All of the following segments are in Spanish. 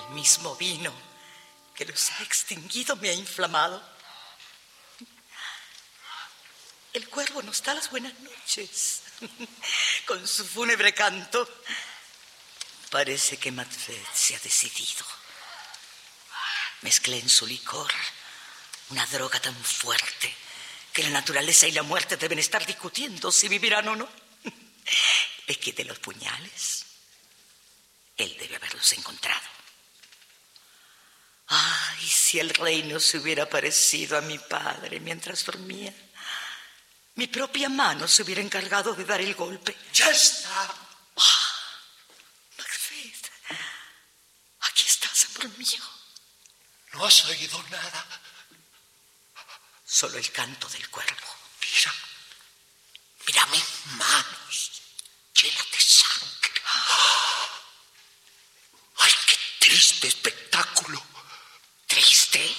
El mismo vino que los ha extinguido me ha inflamado. El cuervo nos da las buenas noches con su fúnebre canto. Parece que Macbeth se ha decidido. Mezclé en su licor una droga tan fuerte que la naturaleza y la muerte deben estar discutiendo si vivirán o no. Le quité los puñales. Él debe haberlos encontrado. Ay, si el rey no se hubiera parecido a mi padre mientras dormía. Mi propia mano se hubiera encargado de dar el golpe. ¡Ya está! Macbeth, aquí estás, amor mío. ¿No has oído nada? Solo el canto del cuervo. Mira mis manos llenas de sangre. ¡Ay, qué triste espectáculo! ¿Triste?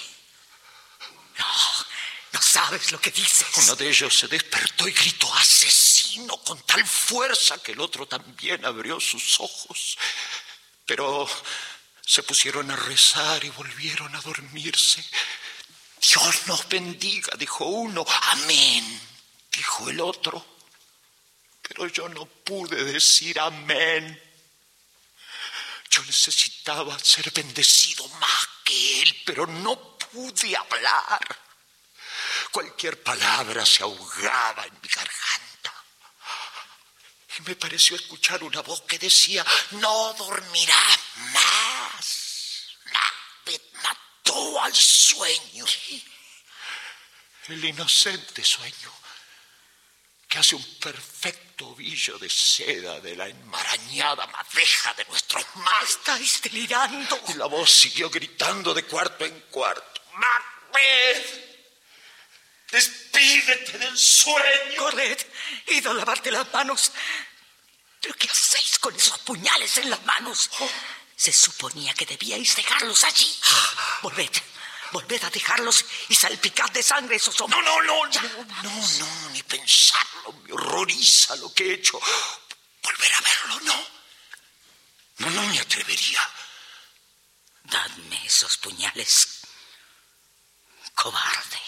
No sabes lo que dices. Uno de ellos se despertó y gritó asesino con tal fuerza que el otro también abrió sus ojos. Pero se pusieron a rezar y volvieron a dormirse. Dios nos bendiga, dijo uno. Amén, dijo el otro. Pero yo no pude decir amén. Yo necesitaba ser bendecido más que él, pero no pude hablar. Cualquier palabra se ahogaba en mi garganta. Y me pareció escuchar una voz que decía: no dormirás más. Macbeth mató al sueño. El inocente sueño que hace un perfecto ovillo de seda de la enmarañada madeja de nuestros males. Estáis delirando. Y la voz siguió gritando de cuarto en cuarto: Macbeth, despídete del sueño. Corred, id a lavarte las manos. ¿Pero qué hacéis con esos puñales en las manos? Se suponía que debíais dejarlos allí. Volved a dejarlos y salpicad de sangre esos hombres. No, ni pensarlo. Me horroriza lo que he hecho. Volver a verlo, no me atrevería. Dadme esos puñales, cobarde.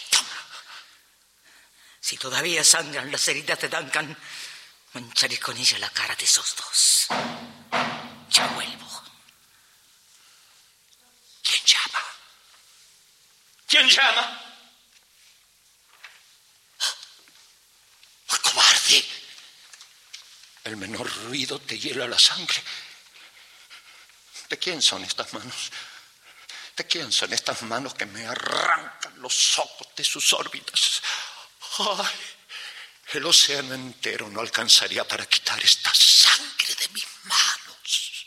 Si todavía sangran las heridas de Duncan, mancharé con ella la cara de esos dos. Ya vuelvo. ¿Quién llama? ¡Cobarde! El menor ruido te hiela la sangre. ¿De quién son estas manos? ¿De quién son estas manos que me arrancan los ojos de sus órbitas? ¡Ay! El océano entero no alcanzaría para quitar esta sangre de mis manos.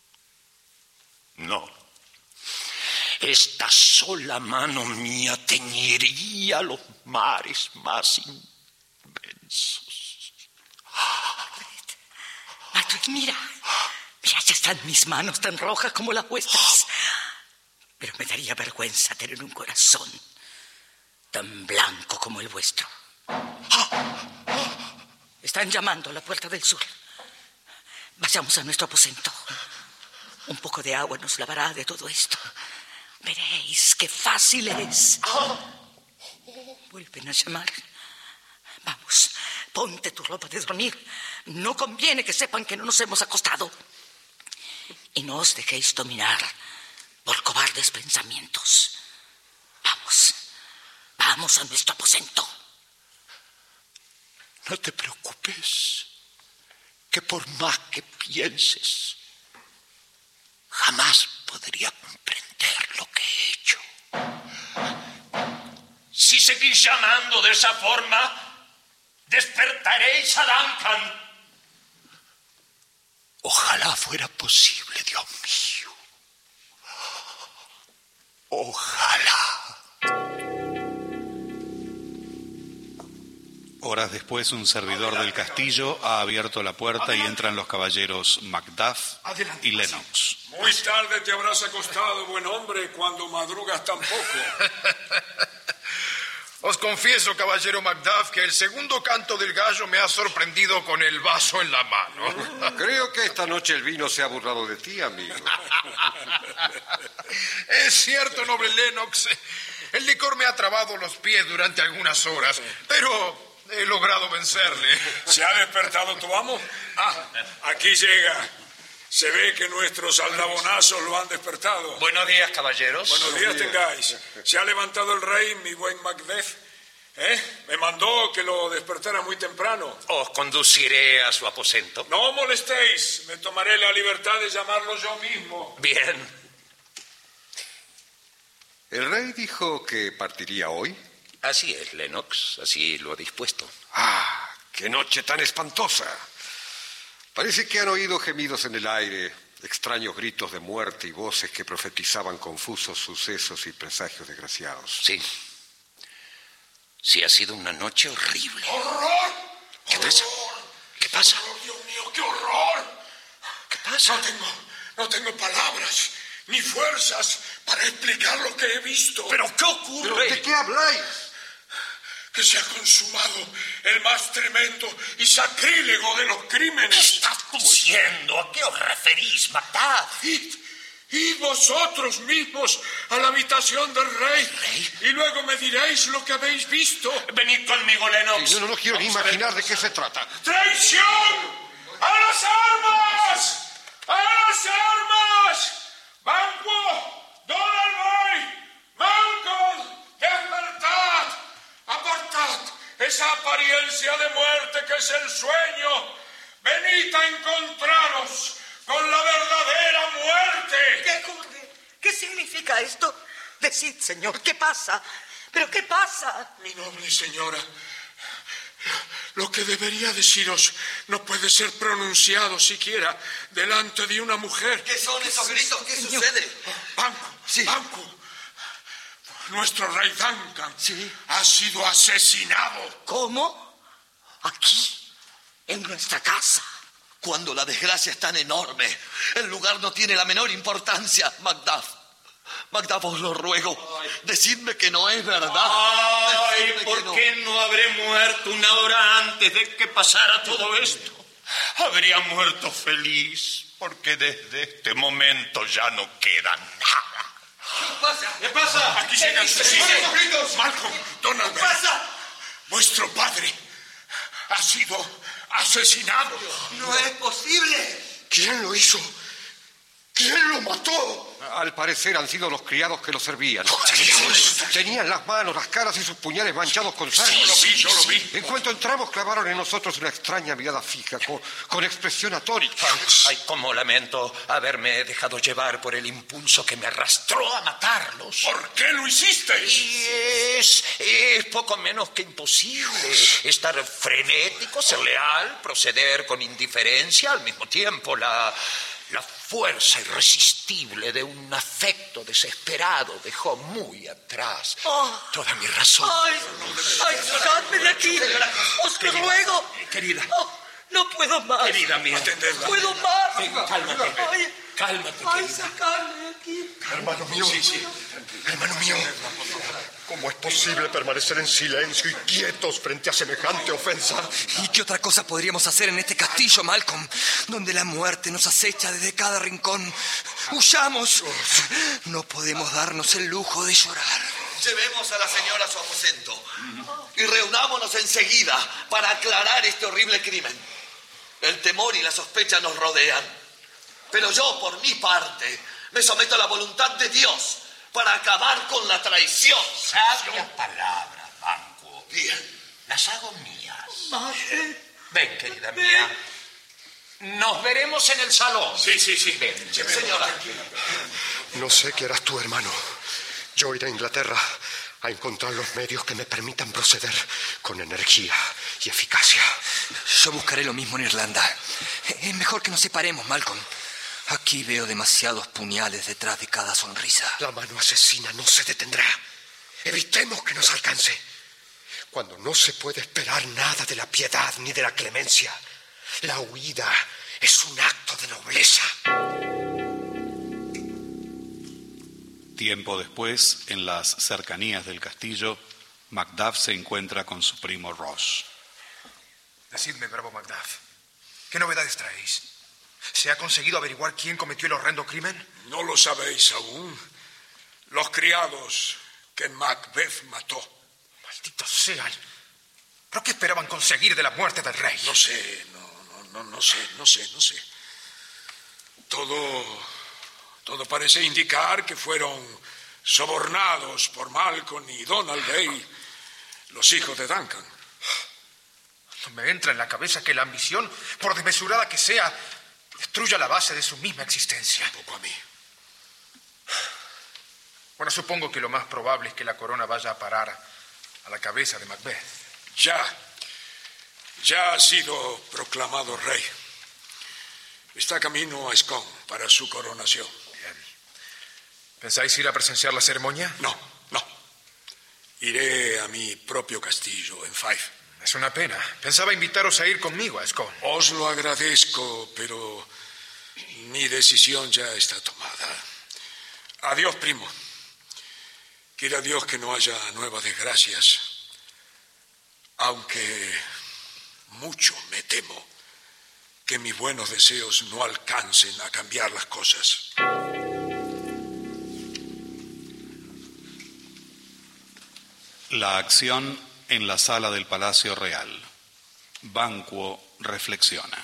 No. Esta sola mano mía teñiría los mares más inmensos. Macbeth, mira, ya están mis manos tan rojas como las vuestras. Pero me daría vergüenza tener un corazón tan blanco como el vuestro. Están llamando a la puerta del sur. Vayamos a nuestro aposento. Un poco de agua nos lavará de todo esto. Veréis qué fácil es. Vuelven a llamar. Vamos, ponte tu ropa de dormir. No conviene que sepan que no nos hemos acostado. Y no os dejéis dominar por cobardes pensamientos. Vamos a nuestro aposento. No te preocupes, que por más que pienses, jamás podría comprender lo que he hecho. Si seguís llamando de esa forma, despertaréis a Duncan. Ojalá fuera posible, Dios mío. Ojalá. Horas después, un servidor del castillo ha abierto la puerta y entran los caballeros Macduff y Lennox. Muy tarde te habrás acostado, buen hombre, cuando madrugas tan poco. Os confieso, caballero Macduff, que el segundo canto del gallo me ha sorprendido con el vaso en la mano. Creo que esta noche el vino se ha burlado de ti, amigo. Es cierto, noble Lennox. El licor me ha trabado los pies durante algunas horas, pero he logrado vencerle. ¿Se ha despertado tu amo? Aquí llega. Se ve que nuestros aldabonazos lo han despertado. Buenos días, caballeros. Buenos días tengáis. ¿Se ha levantado el rey, mi buen Macbeth? Me mandó que lo despertara muy temprano. Os conduciré a su aposento. No molestéis. Me tomaré la libertad de llamarlo yo mismo. Bien. ¿El rey dijo que partiría hoy? Así es, Lennox. Así lo ha dispuesto. ¡Ah! ¡Qué noche tan espantosa! Parece que han oído gemidos en el aire, extraños gritos de muerte y voces que profetizaban confusos sucesos y presagios desgraciados. Sí. Sí, ha sido una noche horrible. ¡Horror! ¿Qué pasa? ¿Qué pasa? ¡Horror, Dios mío, qué horror! ¿Qué pasa? No tengo palabras ni fuerzas para explicar lo que he visto. ¿Pero qué ocurre? ¿Pero de qué habláis? Que se ha consumado el más tremendo y sacrílego de los crímenes. ¿Qué estás diciendo? ¿A qué os referís, Macduff? Id vosotros mismos a la habitación del rey. ¿Rey? Y luego me diréis lo que habéis visto. Venid conmigo, Lennox. Yo no quiero ni imaginar de qué se trata. ¡Traición! ¡A las armas! ¡A las armas! ¡Banquo! ¡Donald Boy! ¡Malcolm! ¡Despertad! ¡Apartad esa apariencia de muerte que es el sueño! ¡Venid a encontraros con la verdadera muerte! ¿Qué ocurre? ¿Qué significa esto? Decid, señor, ¿qué pasa? ¿Pero qué pasa? Mi noble señora, lo que debería deciros no puede ser pronunciado siquiera delante de una mujer. ¿Qué son esos gritos? ¿Qué sucede? Banquo, Sí. Banquo. Nuestro rey Duncan ha sido asesinado. ¿Cómo? ¿Aquí? ¿En nuestra casa? Cuando la desgracia es tan enorme, el lugar no tiene la menor importancia, Macduff. Macduff, os lo ruego, decidme que no es verdad. Ay, Decidme ¿por que no. qué no habré muerto una hora antes de que pasara todo esto? Habría muerto feliz, porque desde este momento ya no queda nada. ¿Qué pasa? Aquí llegan sus hijos. Malcolm, Donald. ¿Qué pasa? Vuestro padre ha sido asesinado. No es posible. ¿Quién lo hizo? ¿Quién lo mató? Al parecer han sido los criados que lo servían. Tenían las manos, las caras y sus puñales manchados con sangre. Yo lo vi. En cuanto entramos, clavaron en nosotros una extraña mirada fija, con expresión atónita. Ay, cómo lamento haberme dejado llevar por el impulso que me arrastró a matarlos. ¿Por qué lo hicisteis? Y es poco menos que imposible estar frenético, ser leal, proceder con indiferencia, al mismo tiempo la fuerza irresistible de un afecto desesperado dejó muy atrás toda mi razón. ¡Ay, sacadme de aquí! ¡Os lo ruego! Querida. No puedo más. Querida mía. No puedo más. Cálmate. Ay, Cálmate, ay, querida. sacadme de aquí. Hermano mío. Hermano mío. ¿Cómo es posible permanecer en silencio y quietos frente a semejante ofensa? ¿Y qué otra cosa podríamos hacer en este castillo, Malcolm, donde la muerte nos acecha desde cada rincón? ¡Huyamos! No podemos darnos el lujo de llorar. Llevemos a la señora a su aposento y reunámonos enseguida para aclarar este horrible crimen. El temor y la sospecha nos rodean, pero yo, por mi parte, me someto a la voluntad de Dios para acabar con la traición. Sabias palabras, Banquo. Bien. Las hago mías. Ven, querida mía. Nos veremos en el salón. Sí. Ven, Señora. No sé qué harás tú, hermano. Yo iré a Inglaterra a encontrar los medios que me permitan proceder con energía y eficacia. Yo buscaré lo mismo en Irlanda. Es mejor que nos separemos, Malcolm. Aquí veo demasiados puñales detrás de cada sonrisa. La mano asesina no se detendrá. Evitemos que nos alcance. Cuando no se puede esperar nada de la piedad ni de la clemencia, la huida es un acto de nobleza. Tiempo después, en las cercanías del castillo, Macduff se encuentra con su primo Ross. Decidme, bravo Macduff, ¿qué novedades traéis? ¿Se ha conseguido averiguar quién cometió el horrendo crimen? No lo sabéis aún. Los criados que Macbeth mató. Malditos sean. ¿Pero qué esperaban conseguir de la muerte del rey? No sé, no sé. Todo parece indicar que fueron sobornados por Malcolm y Donald Bay, los hijos de Duncan. No me entra en la cabeza que la ambición, por desmesurada que sea, destruya la base de su misma existencia. Tampoco a mí. Bueno, supongo que lo más probable es que la corona vaya a parar a la cabeza de Macbeth. Ya ha sido proclamado rey. Está camino a Scone para su coronación. Bien. ¿Pensáis ir a presenciar la ceremonia? No. Iré a mi propio castillo en Fife. Es una pena. Pensaba invitaros a ir conmigo a Scone. Os lo agradezco, pero mi decisión ya está tomada. Adiós, primo. Quiera Dios que no haya nuevas desgracias, aunque mucho me temo que mis buenos deseos no alcancen a cambiar las cosas. La acción en la sala del Palacio Real. Banquo reflexiona.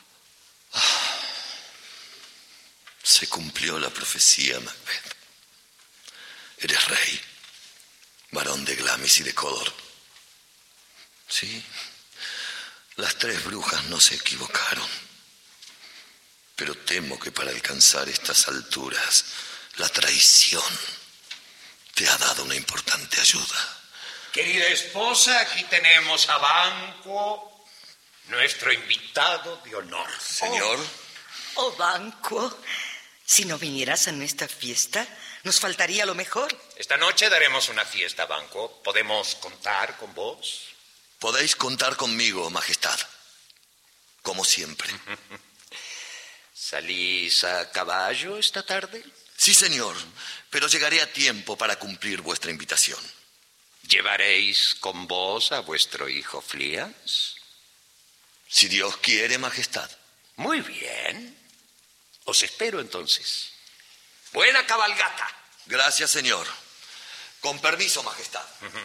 Se cumplió la profecía, Macbeth. Eres rey, varón de Glamis y de Cawdor. Sí, las 3 brujas no se equivocaron. Pero temo que para alcanzar estas alturas, la traición te ha dado una importante ayuda. Querida esposa, aquí tenemos a Banquo, nuestro invitado de honor. Señor. Oh, Banquo, si no vinieras a nuestra fiesta, nos faltaría lo mejor. Esta noche daremos una fiesta, Banquo. ¿Podemos contar con vos? Podéis contar conmigo, Majestad, como siempre. ¿Salís a caballo esta tarde? Sí, señor, pero llegaré a tiempo para cumplir vuestra invitación. ¿Llevaréis con vos a vuestro hijo Fleance? Si Dios quiere, Majestad. Muy bien. Os espero entonces. Buena cabalgata. Gracias, señor. Con permiso, Majestad.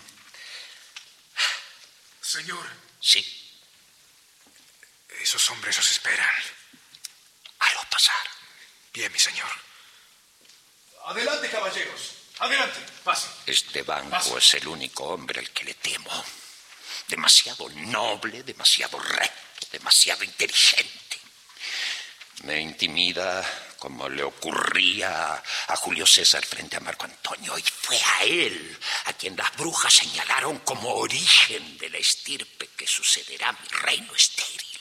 Señor. Sí. Esos hombres os esperan. Halos pasar. Bien, mi señor. Adelante, caballeros. Adelante. Pase. Este Banquo Pase. es el único hombre al que le temo. Demasiado noble, demasiado recto, demasiado inteligente. Me intimida como le ocurría a Julio César frente a Marco Antonio, y fue a él a quien las brujas señalaron como origen de la estirpe que sucederá a mi reino estéril.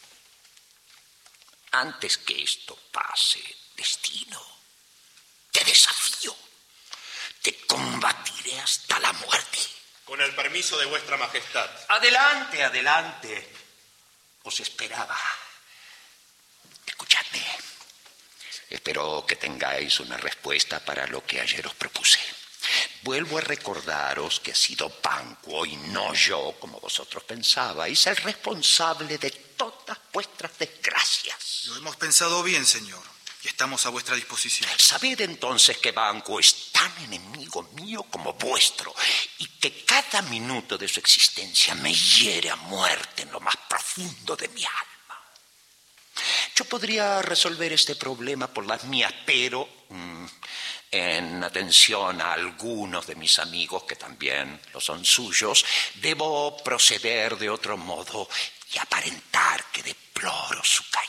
Antes que esto pase, destino, te desafío, te combatiré hasta la muerte. Con el permiso de vuestra majestad. Adelante, adelante. Os esperaba. Escuchadme. Espero que tengáis una respuesta para lo que ayer os propuse. Vuelvo a recordaros que ha sido Banquo y no yo, como vosotros pensabais, el responsable de todas vuestras desgracias. Lo hemos pensado bien, señor, y estamos a vuestra disposición. Sabed entonces que Banquo es tan enemigo mío como vuestro, y que cada minuto de su existencia me hiere a muerte en lo más profundo de mi alma. Yo podría resolver este problema por las mías, pero en atención a algunos de mis amigos, que también lo son suyos, debo proceder de otro modo y aparentar que deploro su caída.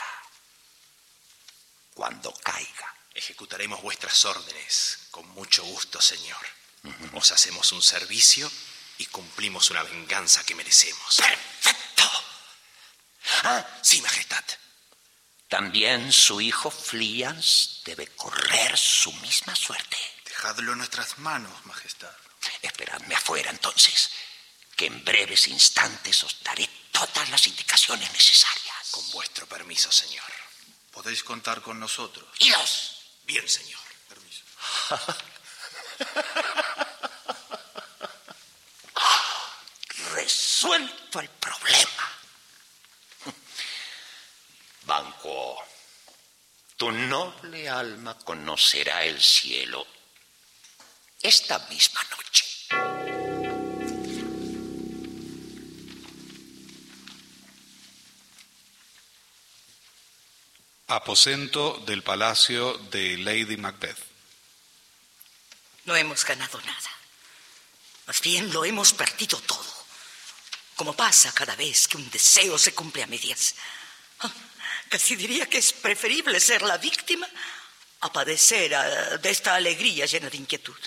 Cuando caiga, ejecutaremos vuestras órdenes con mucho gusto, señor. Os hacemos un servicio y cumplimos una venganza que merecemos. ¡Perfecto! Sí, majestad. También su hijo Fleance debe correr su misma suerte. Dejadlo en nuestras manos, majestad. Esperadme afuera, entonces, que en breves instantes os daré todas las indicaciones necesarias. Con vuestro permiso, señor. Podéis contar con nosotros. ¡Idos! Bien, señor. Permiso. resuelto el problema. Banquo, tu noble alma conocerá el cielo esta misma noche. Aposento del palacio de Lady Macbeth. No hemos ganado nada. Más bien lo hemos perdido todo. Como pasa cada vez que un deseo se cumple a medias. Casi diría que es preferible ser la víctima a padecer de esta alegría llena de inquietud.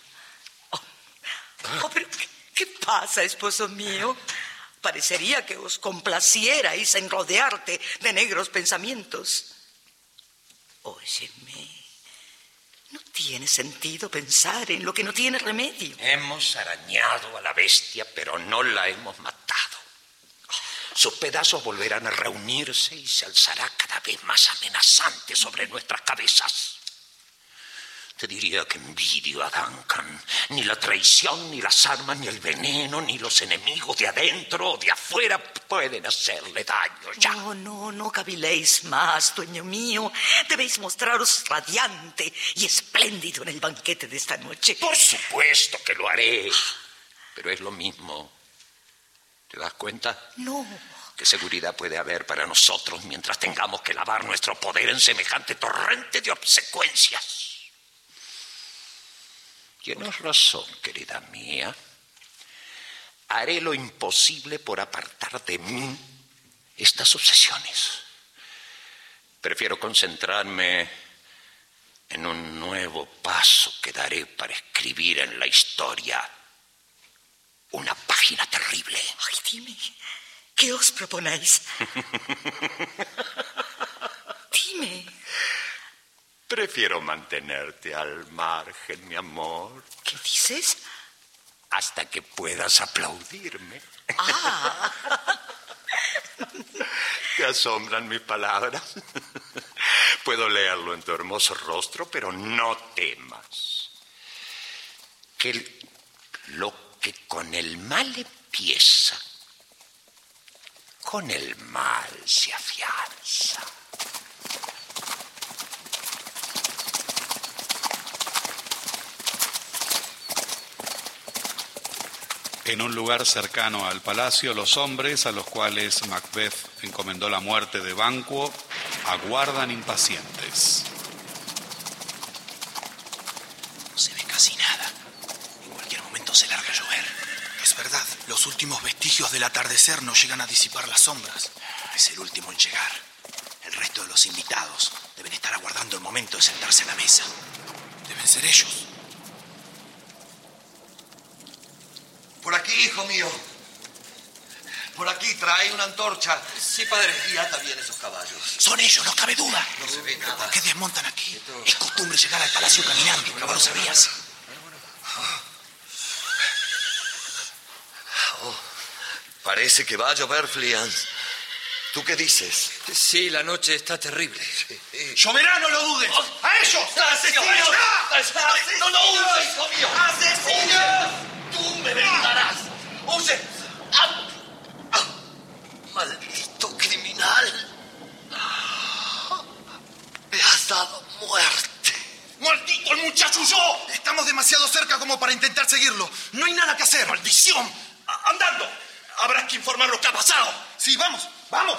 Pero ¿qué pasa, esposo mío? Parecería que os complacierais en rodearte de negros pensamientos. Óyeme, no tiene sentido pensar en lo que no tiene remedio. Hemos arañado a la bestia, pero no la hemos matado. Sus pedazos volverán a reunirse y se alzará cada vez más amenazante sobre nuestras cabezas. Te diría que envidio a Duncan. Ni la traición, ni las armas, ni el veneno, ni los enemigos de adentro o de afuera pueden hacerle daño ya. No caviléis más, dueño mío. Debéis mostraros radiante y espléndido en el banquete de esta noche. Por supuesto que lo haré. Pero es lo mismo. ¿Te das cuenta? No. ¿Qué seguridad puede haber para nosotros mientras tengamos que lavar nuestro poder en semejante torrente de obsecuencias? Tienes razón, querida mía. Haré lo imposible por apartar de mí estas obsesiones. Prefiero concentrarme en un nuevo paso que daré para escribir en la historia una página terrible. Ay, dime, ¿qué os proponéis? Dime. Prefiero mantenerte al margen, mi amor. ¿Qué dices? Hasta que puedas aplaudirme. ¿Te asombran mis palabras? Puedo leerlo en tu hermoso rostro, pero no temas. Que lo que con el mal empieza, con el mal se afianza. En un lugar cercano al palacio, los hombres a los cuales Macbeth encomendó la muerte de Banquo aguardan impacientes. No se ve casi nada. En cualquier momento se larga a llover. Es verdad, los últimos vestigios del atardecer no llegan a disipar las sombras. Es el último en llegar. El resto de los invitados deben estar aguardando el momento de sentarse a la mesa. Deben ser ellos. Por aquí, hijo mío. Por aquí, trae una antorcha. Sí, padre. Y ata bien esos caballos. Son ellos, no cabe duda. No se ve nada. ¿Por qué desmontan aquí? Es costumbre llegar al palacio caminando, ¿no lo sabías? Parece que va a llover, Fleance. ¿Tú qué dices? Sí, la noche está terrible. ¡Lloverá, no lo dudes! ¡A ellos! ¡Asesinos! ¡No lo dudes, hijo mío! ¡Asesinos! ¡Tú me vengarás! ¡Huye! ¡Maldito criminal! ¡Me has dado muerte! ¡Maldito el muchacho huyó! Estamos demasiado cerca como para intentar seguirlo. No hay nada que hacer. ¡Maldición! ¡Andando! Habrás que informar lo que ha pasado. Sí, vamos, vamos.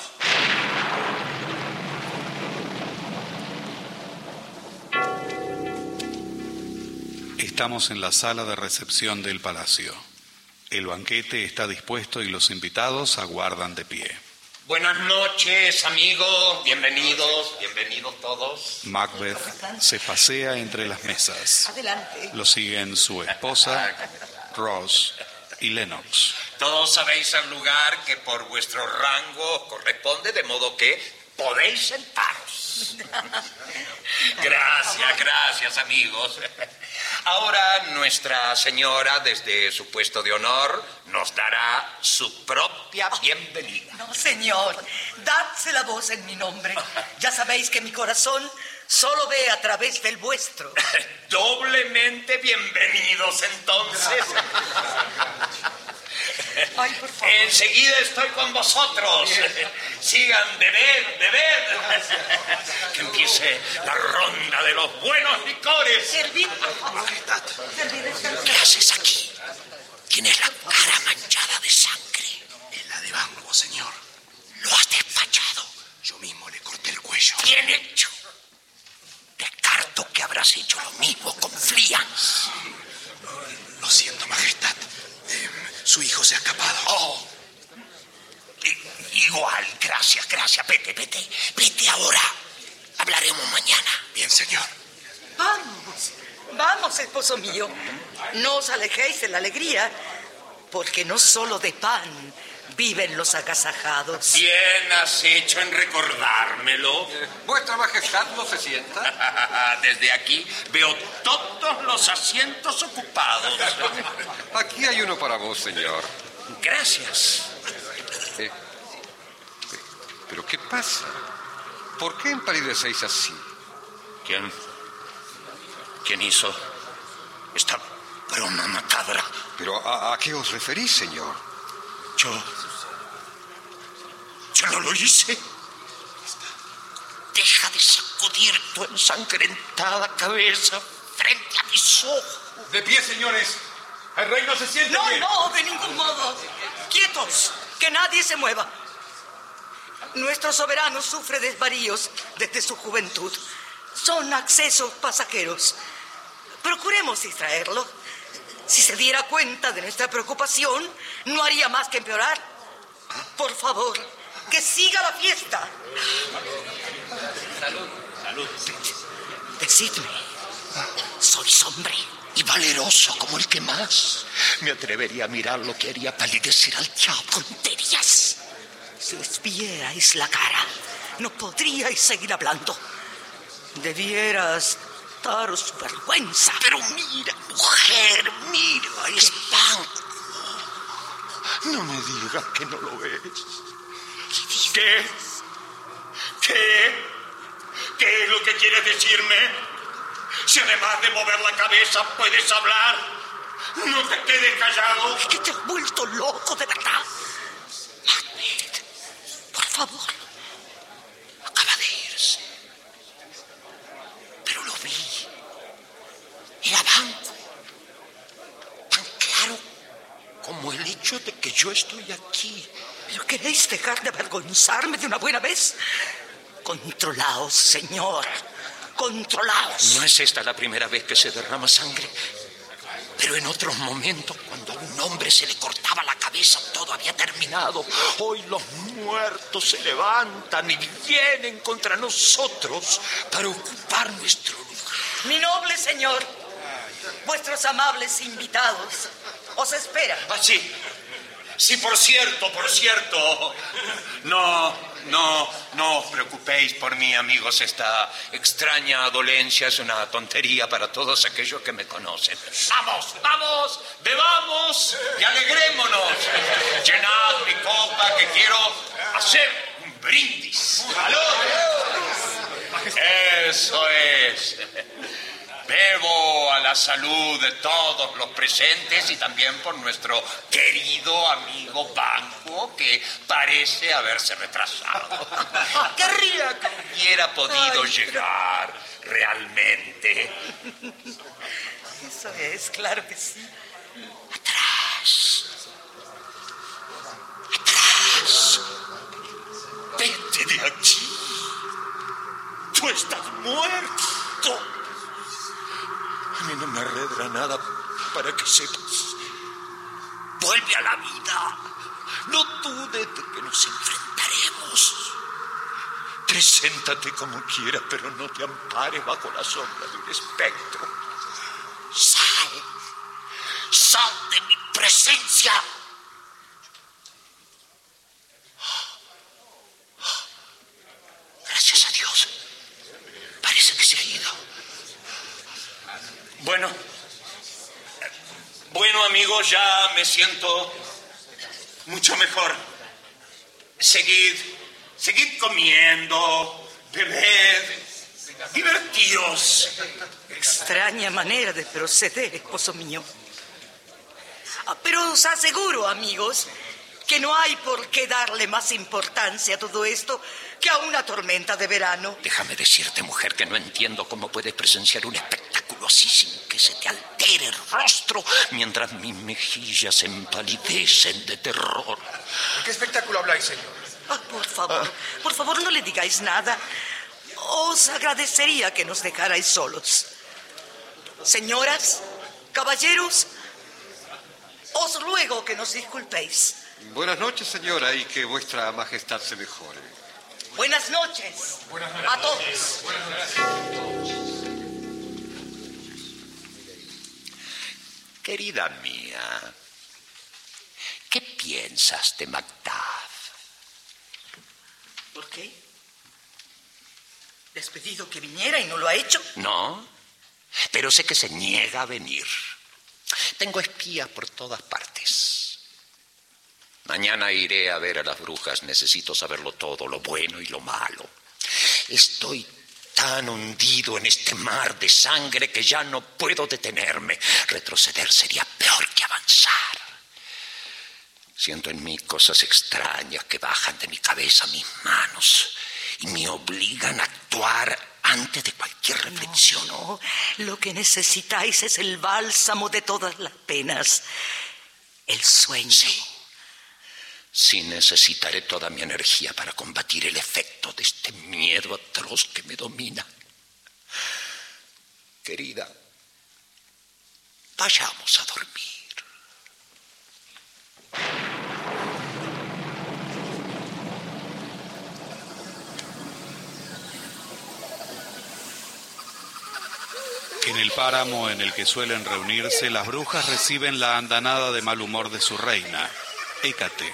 Estamos en la sala de recepción del palacio. El banquete está dispuesto y los invitados aguardan de pie. Buenas noches, amigos. Bienvenidos todos. Macbeth se pasea entre las mesas. Adelante. Lo siguen su esposa, Ross y Lennox. Todos sabéis el lugar que por vuestro rango os corresponde, de modo que podéis sentaros. Gracias, amigos. Ahora nuestra señora, desde su puesto de honor, nos dará su propia bienvenida. No, señor, dadse la voz en mi nombre. Ya sabéis que mi corazón solo ve a través del vuestro. Doblemente bienvenidos, entonces. Ay, por favor. Enseguida estoy con vosotros. Sigan, bebed. Que empiece la ronda de los buenos licores. Servid, por favor. Majestad, Servid, descansad. ¿qué haces aquí? Tienes la cara manchada de sangre. Es la de Banquo, señor. Lo has despachado. Yo mismo le corté el cuello. Bien hecho. Descarto que habrás hecho lo mismo con Flians. Lo siento, Majestad. Su hijo se ha escapado. Oh. Igual, gracias. Vete ahora. Hablaremos mañana. Bien, señor. Vamos, esposo mío. No os alejéis de la alegría, porque no solo de pan viven los agasajados. Bien has hecho en recordármelo. ¿Vuestra Majestad no se sienta? Desde aquí veo todos los asientos ocupados. Aquí hay uno para vos, señor. Gracias. ¿Pero qué pasa? ¿Por qué empalidecéis así? ¿Quién hizo esta broma macabra? ¿Pero a qué os referís, señor? Yo no lo hice. Deja de sacudir tu ensangrentada cabeza frente a mis ojos. De pie, señores. El rey no se siente bien. No, de ningún modo. Quietos, que nadie se mueva. Nuestro soberano sufre desvaríos desde su juventud. Son accesos pasajeros. Procuremos distraerlo. Si se diera cuenta de nuestra preocupación, no haría más que empeorar. Por favor, que siga la fiesta. Salud. Decidme, ¿sois hombre y valeroso como el que más? Me atrevería a mirar lo que haría palidecer al diablo. Tonterías. Si les vierais la cara, no podríais seguir hablando. Debieras daros su vergüenza. Pero mira, mujer, mira, es Banquo. No me digas que no lo ves. ¿Qué? ¿Qué es lo que quieres decirme? Si además de mover la cabeza puedes hablar, no te quedes callado. Es que te has vuelto loco, de verdad. Macbeth, por favor. Acaba de irse. Pero lo vi. Era Banquo. Tan claro como el hecho de que yo estoy aquí. ¿Pero queréis dejar de avergonzarme de una buena vez? Controlaos, señor. Controlaos. No es esta la primera vez que se derrama sangre. Pero en otros momentos, cuando a un hombre se le cortaba la cabeza, todo había terminado. Hoy los muertos se levantan y vienen contra nosotros para ocupar nuestro lugar. Mi noble señor, vuestros amables invitados os esperan. Sí, por cierto. No os preocupéis por mí, amigos. Esta extraña dolencia es una tontería para todos aquellos que me conocen. ¡Vamos! ¡Bebamos! ¡Y alegrémonos! Llenad mi copa, que quiero hacer un brindis. Eso es. Bebo a la salud de todos los presentes y también por nuestro querido amigo Banquo, que parece haberse retrasado. Querría que hubiera podido llegar realmente. Eso es, claro que sí. Atrás. Vete de aquí. Tú estás muerto. A mí no me arredra nada para que sepas. Vuelve a la vida. No dudes de que nos enfrentaremos. Preséntate como quieras, pero no te ampares bajo la sombra de un espectro. Sal de mi presencia. Gracias a Dios. Parece que se ha ido. Bueno, amigos, ya me siento mucho mejor. Seguid comiendo, bebed, divertíos. Extraña manera de proceder, esposo mío. Pero os aseguro, amigos, que no hay por qué darle más importancia a todo esto que a una tormenta de verano. Déjame decirte, mujer, que no entiendo cómo puedes presenciar un espectáculo así sin que se te altere el rostro mientras mis mejillas se empalidecen de terror. ¿De qué espectáculo habláis, señor? Por favor, no le digáis nada. Os agradecería que nos dejarais solos. Señoras, caballeros, os ruego que nos disculpéis. Buenas noches, señora, y que vuestra majestad se mejore. Buenas noches. Buenas noches. A todos. Buenas noches. Querida mía, ¿qué piensas de Macduff? ¿Por qué? ¿Le has pedido que viniera y no lo ha hecho? No, pero sé que se niega a venir. Tengo espías por todas partes. Mañana iré a ver a las brujas. Necesito saberlo todo, lo bueno y lo malo. Estoy tan hundido en este mar de sangre que ya no puedo detenerme. Retroceder sería peor que avanzar. Siento en mí cosas extrañas que bajan de mi cabeza a mis manos y me obligan a actuar antes de cualquier reflexión. No, lo que necesitáis es el bálsamo de todas las penas. El sueño. Sí, necesitaré toda mi energía para combatir el efecto de este miedo atroz que me domina. Querida, vayamos a dormir. En el páramo en el que suelen reunirse, las brujas reciben la andanada de mal humor de su reina, Hécate.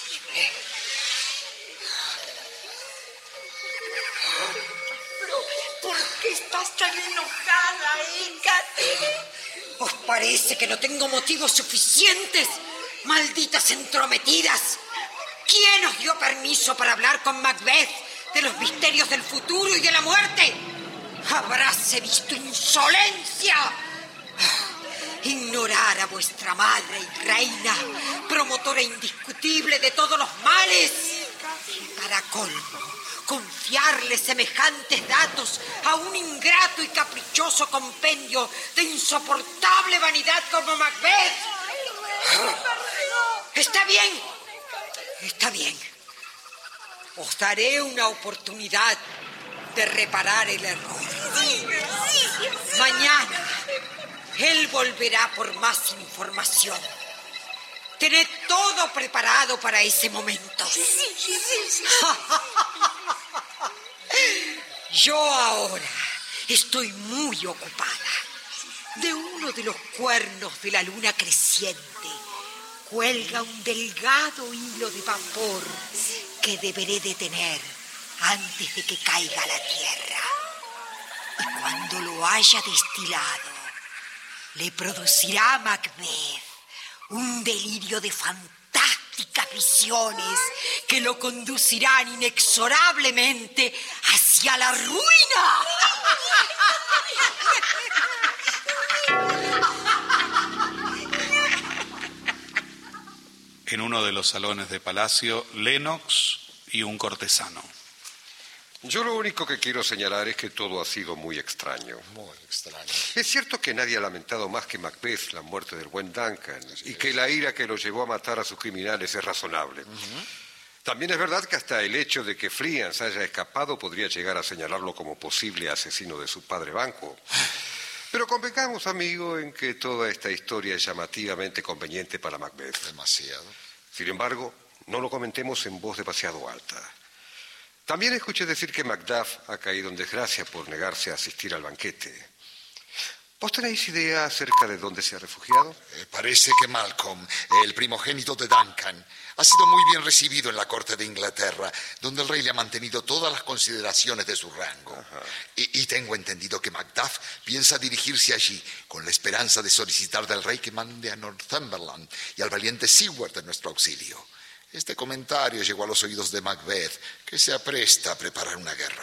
¿Por qué estás tan enojada, Hécate? ¿Os parece que no tengo motivos suficientes? ¡Malditas entrometidas! ¿Quién os dio permiso para hablar con Macbeth de los misterios del futuro y de la muerte? ¡Habráse visto insolencia! Ignorar a vuestra madre y reina, promotora indiscutible de todos los males. Y para colmo, confiarle semejantes datos a un ingrato y caprichoso compendio de insoportable vanidad como Macbeth. Está bien, está bien. Os daré una oportunidad de reparar el error. Mañana él volverá por más información. Tened todo preparado para ese momento. Yo ahora estoy muy ocupada. De uno de los cuernos de la luna creciente cuelga un delgado hilo de vapor que deberé detener antes de que caiga a la tierra. Y cuando lo haya destilado, le producirá a Macbeth un delirio de fantásticas visiones que lo conducirán inexorablemente hacia la ruina. En uno de los salones de palacio, Lennox y un cortesano. Yo lo único que quiero señalar es que todo ha sido muy extraño. Muy extraño. Es cierto que nadie ha lamentado más que Macbeth la muerte del buen Duncan y que la ira que lo llevó a matar a sus criminales es razonable. También es verdad que hasta el hecho de que Fleance haya escapado podría llegar a señalarlo como posible asesino de su padre Banquo. Pero convengamos, amigo, en que toda esta historia es llamativamente conveniente para Macbeth. Demasiado. Sin embargo, no lo comentemos en voz demasiado alta. También escuché decir que Macduff ha caído en desgracia por negarse a asistir al banquete. ¿Vos tenéis idea acerca de dónde se ha refugiado? Parece que Malcolm, el primogénito de Duncan, ha sido muy bien recibido en la corte de Inglaterra, donde el rey le ha mantenido todas las consideraciones de su rango. Y tengo entendido que Macduff piensa dirigirse allí, con la esperanza de solicitar del rey que mande a Northumberland y al valiente Seward en nuestro auxilio. Este comentario llegó a los oídos de Macbeth, que se apresta a preparar una guerra.